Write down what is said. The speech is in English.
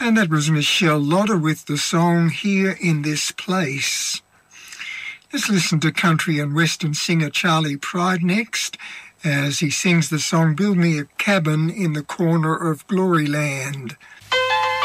And that was Michelle Lotta with the song Here in This Place. Let's listen to country and western singer Charlie Pride next as he sings the song Build Me a Cabin in the Corner of Glory Land.